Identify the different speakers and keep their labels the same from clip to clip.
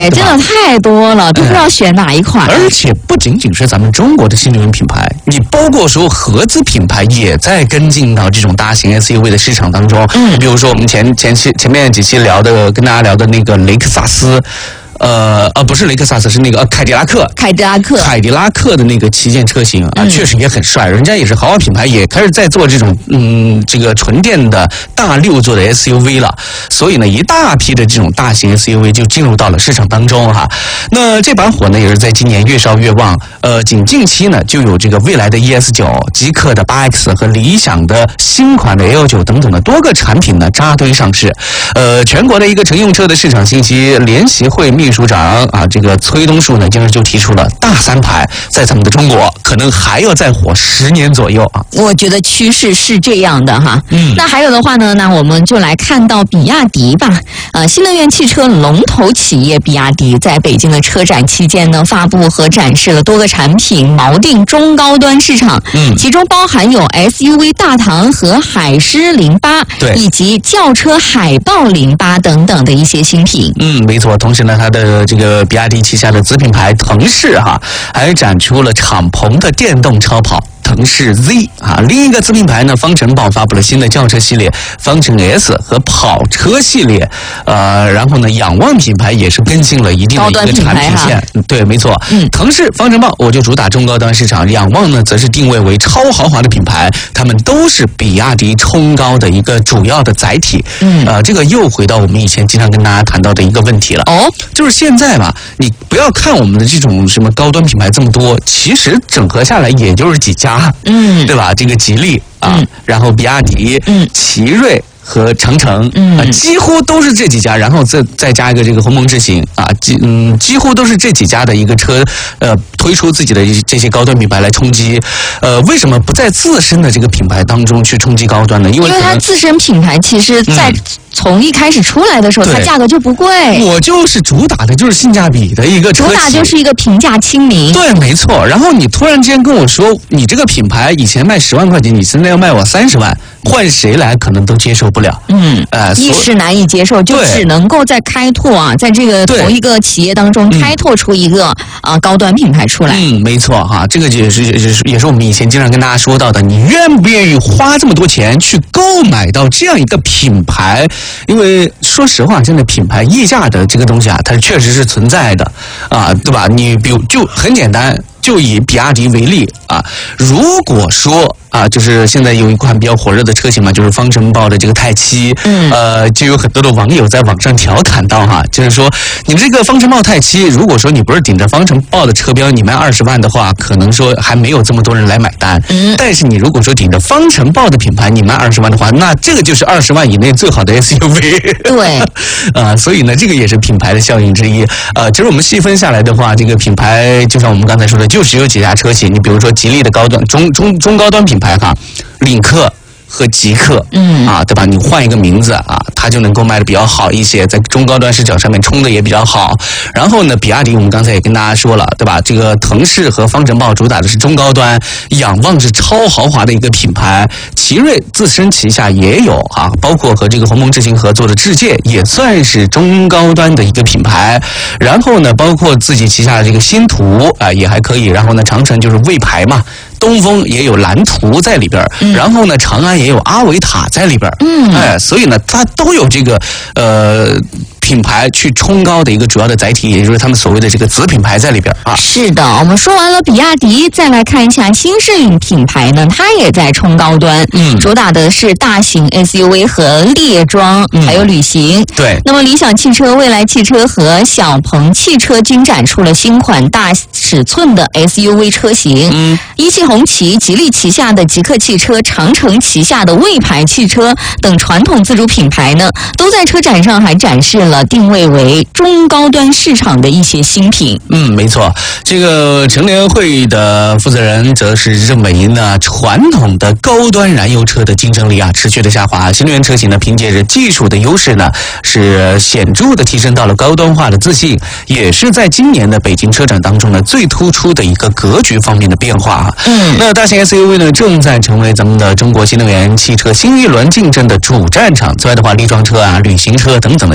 Speaker 1: 真的太多了，都不知道选哪一款。
Speaker 2: 而且不仅仅是咱们中国的新能源品牌，你包括说合资品牌也在跟进到这种大型 SUV 的市场当中。比如说我们前面几期跟大家聊的那个雷克萨斯。不是雷克萨斯，是那个凯迪拉克的那个旗舰车型啊，确实也很帅，人家也是豪华品牌，也开始在做这种这个纯电的大6座的 SUV 了。所以呢，一大批的这种大型 SUV 就进入到了市场当中哈。那这把火呢，也是在今年越烧越旺。近期呢，就有这个蔚来的 ES9、极氪的8X 和理想的新款的 L9等等的多个产品呢扎堆上市。全国的一个乘用车的市场信息联席会秘书长啊，这个崔东树呢，今日就提出了大3排在咱们的中国可能还要再火10年左右啊。
Speaker 1: 我觉得趋势是这样的哈。那还有的话呢，那我们就来看到比亚迪吧。新能源汽车龙头企业比亚迪在北京的车展期间呢，发布和展示了多个产品，锚定中高端市场。其中包含有 SUV 大唐和海狮08，以及轿车海豹08等等的一些新品。
Speaker 2: 没错。同时呢，它的这个比亚迪旗下的子品牌腾势还展出了敞篷的电动超跑腾势 Z 啊。另一个子品牌呢，方程豹发布了新的轿车系列方程 S 和跑车系列。然后呢，仰望品牌也是更新了一定的一个产品线。对，没错。腾势、方程豹我就主打中高端市场，仰望呢则是定位为超豪华的品牌，他们都是比亚迪冲高的一个主要的载体。这个又回到我们以前经常跟大家谈到的一个问题了。就是现在吧，你不要看我们的这种什么高端品牌这么多，其实整合下来也就是几家，对吧？这个吉利啊，然后比亚迪，奇瑞和长城几乎都是这几家，然后再加一个这个鸿蒙智行啊，几乎都是这几家的一个车推出自己的这些高端品牌来冲击。为什么不在自身的这个品牌当中去冲击高端呢？因为
Speaker 1: 它自身品牌其实在从一开始出来的时候，它价格就不贵。
Speaker 2: 我就是主打的就是性价比的一个车企，
Speaker 1: 主打就是一个平价亲民。
Speaker 2: 对，没错。然后你突然之间跟我说，你这个品牌以前卖10万块钱，你现在要卖我30万，换谁来可能都接受不了。
Speaker 1: 一时难以接受，就只能够在开拓啊，在这个同一个企业当中开拓出一个高端品牌出来。
Speaker 2: 没错哈，这个也是我们以前经常跟大家说到的，你愿不愿意花这么多钱去购买到这样一个品牌？因为说实话，现在品牌溢价的这个东西啊，它确实是存在的啊，对吧？你比如就很简单。就以比亚迪为例啊，如果说就是现在有一款比较火热的车型嘛，就是方程豹的这个泰七，就有很多的网友在网上调侃到就是说你这个方程豹泰七，如果说你不是顶着方程豹的车标，你卖20万的话，可能说还没有这么多人来买单。但是你如果说顶着方程豹的品牌，你卖20万的话，那这个就是20万以内最好的 SUV。
Speaker 1: 对，
Speaker 2: 所以呢，这个也是品牌的效应之一。其实我们细分下来的话，这个品牌就像我们刚才说的，就是有几家车企，你比如说吉利的高端中高端品牌领克和极氪，对吧？你换一个名字它就能够卖的比较好一些，在中高端市场上面冲的也比较好。然后呢，比亚迪我们刚才也跟大家说了，对吧？这个腾势和方程豹主打的是中高端，仰望是超豪华的一个品牌，奇瑞自身旗下也有包括和这个鸿蒙智行合作的智界也算是中高端的一个品牌。然后呢，包括自己旗下的这个新途也还可以。然后呢，长城就是魏牌嘛。东风也有蓝图在里边，然后呢，长安也有阿维塔在里边，所以呢，它都有这个品牌去冲高的一个主要的载体，也就是他们所谓的这个子品牌在里边
Speaker 1: 是的，我们说完了比亚迪，再来看一下新势力品牌呢，它也在冲高端，主打的是大型 SUV 和列装，还有旅行。
Speaker 2: 对。
Speaker 1: 那么理想汽车、蔚来汽车和小鹏汽车均展出了新款大尺寸的 SUV 车型。一汽红旗、吉利旗下的极氪汽车、长城旗下的魏牌汽车等传统自主品牌呢，都在车展上还展示了定位为中高端市场的一些新品。
Speaker 2: 没错。这个乘联会的负责人则是认为呢，传统的高端燃油车的竞争力持续的下滑，新能源车型呢凭借着技术的优势呢，是显著的提升到了高端化的自信，也是在今年的北京车展当中呢最突出的一个格局方面的变化。那大型 SUV 呢正在成为咱们的中国新能源汽车新一轮竞争的主战场。此外的话，力装车旅行车等等的细分赛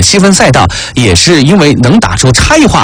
Speaker 2: 赛道，也是因为能打出差异化